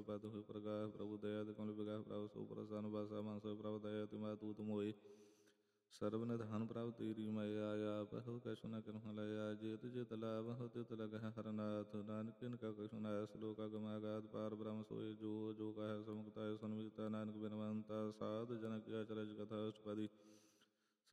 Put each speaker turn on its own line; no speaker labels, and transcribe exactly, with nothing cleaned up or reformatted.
पद हुई प्रकाश प्रभु दया कमल विगाह प्रभु सुप्रसन्न बासा मन सो प्रभु दया तिमा तूत मोए सर्व निधान प्रभु तेरी मैया या बहु कछु न किन्हु लया जेत जेत लाभ हो तित लगह हरनाथ नानक इनका कछु न श्लोक गमागात पार ब्रह्म सोए जो जो कह समुखता सन्मिता नानक बिनवंता साध जनक अचरज कथा अष्टपदी